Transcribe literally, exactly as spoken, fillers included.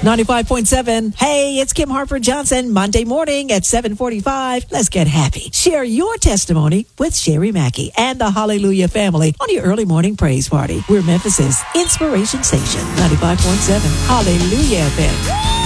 ninety-five point seven. Hey, it's Kim Harper Johnson. Monday morning at seven forty-five. Let's get happy. Share your testimony with Sherry Mackey and the Hallelujah family on your early morning praise party. We're Memphis's Inspiration Station. ninety-five point seven. Hallelujah F M.